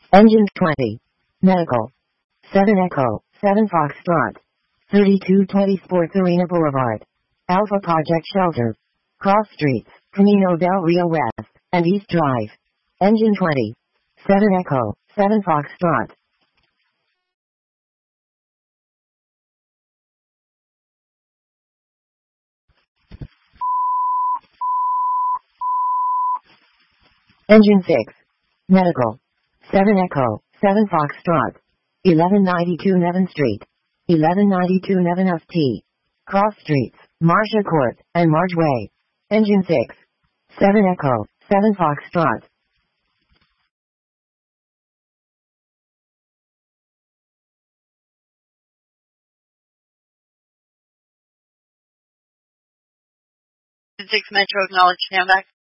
Engine 20. Medical. 7 Echo, 7 Foxtrot. 3220 Sports Arena Boulevard. Alpha Project Shelter. Cross Streets, Camino del Rio West, and East Drive. Engine 20. 7 Echo, 7 Foxtrot. Engine 6. Medical. 7 Echo, 7 Foxtrot. 1192 Nevin Street. 1192 Nevin St. Cross Streets, Marcia Court, and Marge Way. Engine 6. 7 Echo, 7 Foxtrot. Engine 6 Metro, acknowledge, stand back.